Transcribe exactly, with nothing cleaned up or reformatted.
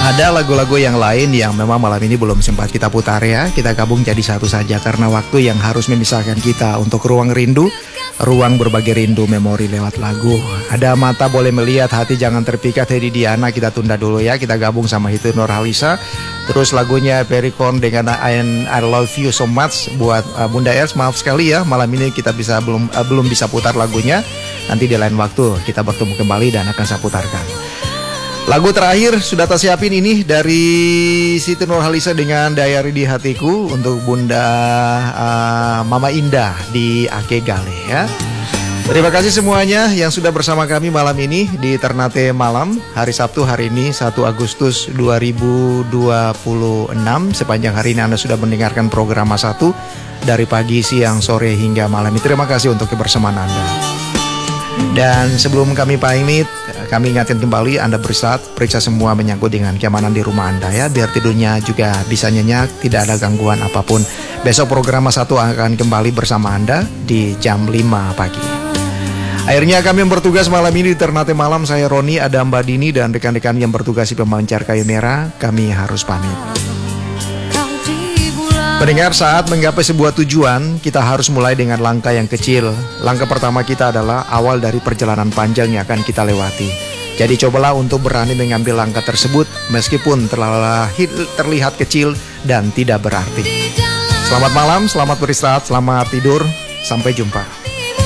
Ada lagu-lagu yang lain yang memang malam ini belum sempat kita putar ya. Kita gabung jadi satu saja karena waktu yang harus memisahkan kita untuk ruang rindu, ruang berbagi rindu memori lewat lagu. Ada Mata Boleh Melihat, Hati Jangan Terpikat, Hedi Diana kita tunda dulu ya. Kita gabung sama itu Nurhalisa. Terus lagunya Pericon dengan I, I Love You So Much buat uh, Bunda Els. Maaf sekali ya, malam ini kita bisa belum uh, belum bisa putar lagunya. Nanti di lain waktu kita bertemu kembali dan akan saya putarkan. Lagu terakhir sudah tak siapin ini dari Siti Nurhalisa dengan Diary di Hatiku untuk Bunda uh, Mama Indah di Akegale ya. Terima kasih semuanya yang sudah bersama kami malam ini di Ternate Malam hari Sabtu hari ini satu Agustus dua ribu dua puluh enam. Sepanjang hari ini Anda sudah mendengarkan program satu dari pagi, siang, sore hingga malam. Terima kasih untuk kebersamaan Anda. Dan sebelum kami pamit, kami ingatkan kembali Anda bersat, periksa semua menyangkut dengan keamanan di rumah Anda ya, biar tidurnya juga bisa nyenyak, tidak ada gangguan apapun. Besok program satu akan kembali bersama Anda di jam lima pagi. Akhirnya kami yang bertugas malam ini di Ternate Malam, saya Roni, ada Mbak Dini dan rekan-rekan yang bertugas di pemancar kayu merah, kami harus pamit. Pendengar, saat menggapai sebuah tujuan, kita harus mulai dengan langkah yang kecil. Langkah pertama kita adalah awal dari perjalanan panjang yang akan kita lewati. Jadi cobalah untuk berani mengambil langkah tersebut, meskipun terlihat kecil dan tidak berarti. Selamat malam, selamat beristirahat, selamat tidur, sampai jumpa.